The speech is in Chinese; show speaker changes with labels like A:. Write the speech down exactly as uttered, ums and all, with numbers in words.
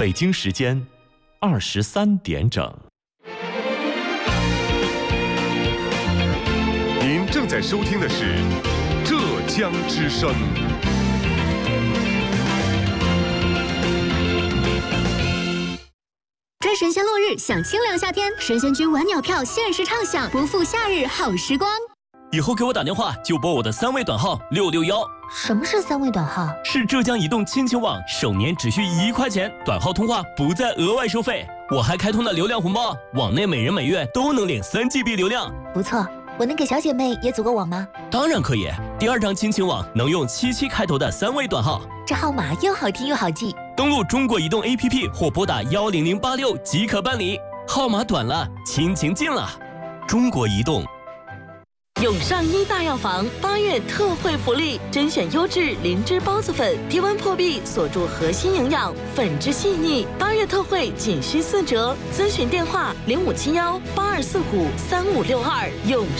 A: 北京时间二十三点整。
B: 您正在收听的是浙江之声。
C: 追神仙落日，享清凉夏天，神仙居晚鸟票限时畅享，不负夏日好时光。
D: 以后给我打电话就拨我的三位短号六六幺。
C: 什么是三位短号？
D: 是浙江移动亲情网，首年只需一块钱，短号通话不再额外收费。我还开通了流量红包，网内每人每月都能领三 G B 流量。
C: 不错，我能给小姐妹也组个网吗？
D: 当然可以，第二张亲情网能用七七开头的三位短号，
C: 这号码又好听又好记。
D: 登录中国移动 A P P 或拨打幺零零八六即可办理。号码短了，亲情近了。中国移动。
E: 永上医大药房八月特惠福利，甄选优质灵芝孢子粉，低温破壁，锁住核心营养，粉质细腻。八月特惠仅需四折，咨询电话零五七幺八二四五三五六二。永